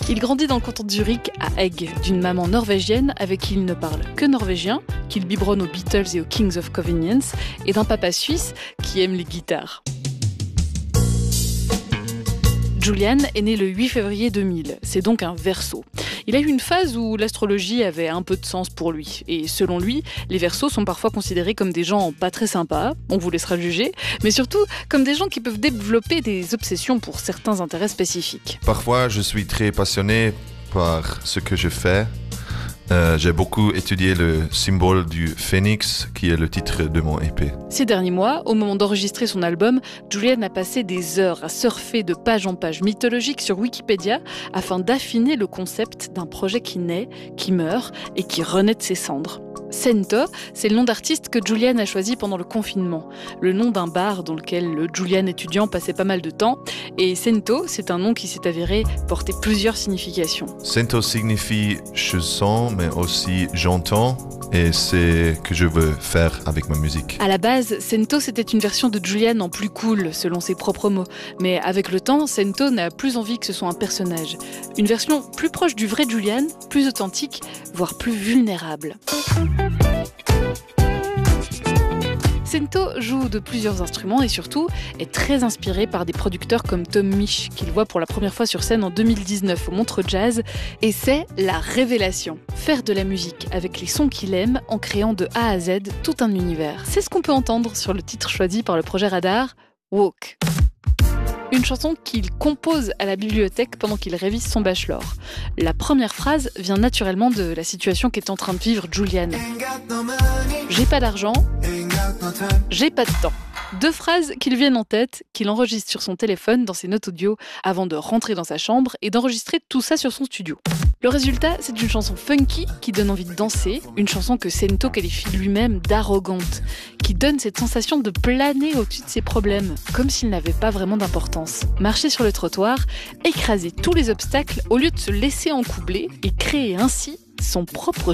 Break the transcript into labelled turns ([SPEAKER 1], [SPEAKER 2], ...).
[SPEAKER 1] Il grandit dans le canton de Zurich, à Egg, d'une maman norvégienne avec qui il ne parle que norvégien, qu'il biberonne aux Beatles et aux Kings of Convenience, et d'un papa suisse qui aime les guitares. Julian est né le 8 février 2000, c'est donc un Verseau. Il a eu une phase où l'astrologie avait un peu de sens pour lui. Et selon lui, les Verseaux sont parfois considérés comme des gens pas très sympas, on vous laissera juger, mais surtout comme des gens qui peuvent développer des obsessions pour certains intérêts spécifiques.
[SPEAKER 2] Parfois, je suis très passionné par ce que je fais. J'ai beaucoup étudié le symbole du phénix, qui est le titre de mon EP.
[SPEAKER 1] Ces derniers mois, au moment d'enregistrer son album, Julian a passé des heures à surfer de page en page mythologique sur Wikipédia afin d'affiner le concept d'un projet qui naît, qui meurt et qui renaît de ses cendres. Sento, c'est le nom d'artiste que Julian a choisi pendant le confinement, le nom d'un bar dans lequel le Julian étudiant passait pas mal de temps. Et Sento, c'est un nom qui s'est avéré porter plusieurs significations.
[SPEAKER 2] Sento signifie je sens, mais aussi j'entends, et c'est ce que je veux faire avec ma musique.
[SPEAKER 1] À la base, Sento, c'était une version de Julian en plus cool, selon ses propres mots. Mais avec le temps, Sento n'a plus envie que ce soit un personnage. Une version plus proche du vrai Julian, plus authentique, voire plus vulnérable. Sento joue de plusieurs instruments et surtout est très inspiré par des producteurs comme Tom Misch, qu'il voit pour la première fois sur scène en 2019 au Montreux Jazz. Et c'est la révélation. Faire de la musique avec les sons qu'il aime en créant de A à Z tout un univers. C'est ce qu'on peut entendre sur le titre choisi par le projet Radar, Walk. Une chanson qu'il compose à la bibliothèque pendant qu'il révise son bachelor. La première phrase vient naturellement de la situation qu'est en train de vivre Julian. J'ai pas d'argent, j'ai pas de temps. Deux phrases qui lui viennent en tête, qu'il enregistre sur son téléphone dans ses notes audio avant de rentrer dans sa chambre et d'enregistrer tout ça sur son studio. Le résultat, c'est une chanson funky qui donne envie de danser, une chanson que Sento qualifie lui-même d'arrogante, qui donne cette sensation de planer au-dessus de ses problèmes, comme s'ils n'avaient pas vraiment d'importance. Marcher sur le trottoir, écraser tous les obstacles au lieu de se laisser encoubler et créer ainsi son propre